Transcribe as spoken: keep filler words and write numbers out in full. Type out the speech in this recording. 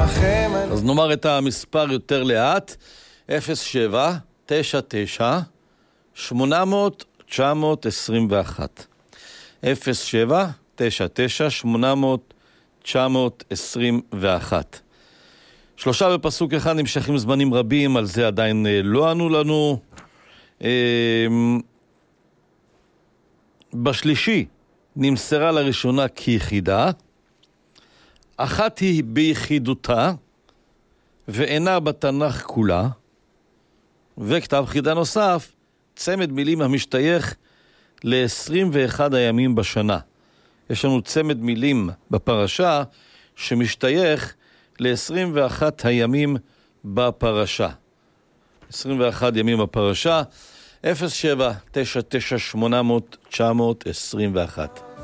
מנחם אני. אז נאמר את המספר יותר לאט. אפס שבע תשע תשע שמונה מאות תשע מאות עשרים ואחת. אפס שבע תשע תשע שמונה מאות תשע מאות עשרים ואחת. שלושה בפסוק אחד נמשכים זמנים רבים, על זה עדיין לא ענו לנו. בשלישי נמסרה לראשונה כיחידה, אחת היא ביחידותה ואינה בתנ"ך כולה, וכתב חידה נוסף, צמד מילים המשתייך ל-עשרים ואחד הימים בשנה. יש לנו צמד מילים בפרשה שמשתייך ל-עשרים ואחד הימים בפרשה. עשרים ואחד ימים בפרשה. אפס שבע תשע תשע שמונה מאות תשע מאות עשרים ואחת.